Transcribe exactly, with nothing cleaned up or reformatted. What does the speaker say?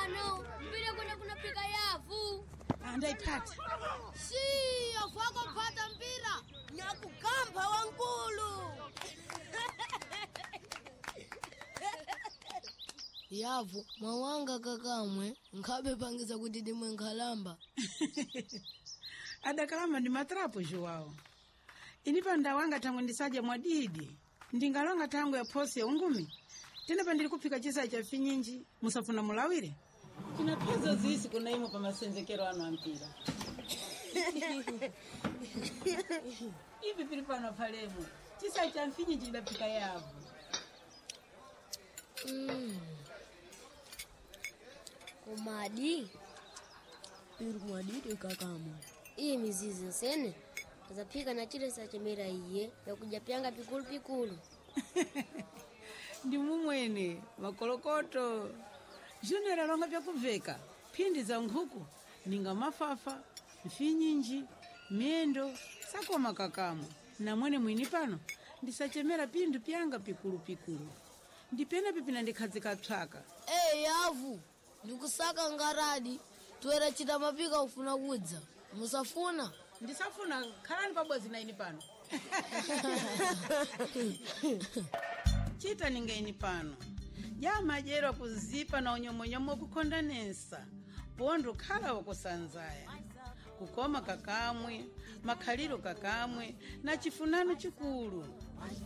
pano. Mpira kuna kuna pika yavu. Andaipata. Si, yavu wako pata mpira. Nyakugamba wankulu. Yavu, mawanga kakamwe, nkabe pangiza kuti dimwe nkhalamba. Adakalamba ndi matrapo Joao. Inipa ndawanga tangu ndisaja mwadidi. Ndingalonga tangu ya posi ya ungumi. Tena pandili kupika chisa cha finyinji, musafuna mulawire. Kina pesa zisi kuna imo pa masenzekero anu ampira. Ivi pilipano palemo. Chisa cha finyinji ndapika yavu. Mm. Kumadi. Iru mwadidi kakamo. Iyi mizizi nsene. Kazapika na chile sa chemera iye. Ya kuja pianga pikulu pikulu. Ndi mumwene, makolokoto. Junior alonga vya kuveka. Pindi za nkhuku. Ninga mafafa, mfinyinji, miendo, sako makakamu. Na mwene mwini pano. Ndisachemera pindu pianga pikulu pikulu. Ndipena pipina ndikhazika tsaka. Eh, yavu. Ndikusaka ngaradi. Tuwera chita mapika ufuna kudza. Musafuna? Ndisafuna khalani pabwezi na ini pano. Chita ninga ini pano. Ya majero kuzipa na unyomonyomo kukondanesa. Pondo khala wakusanzaya. Kukoma kakamwe, makhaliro kakamwe, na chifunano chikulu.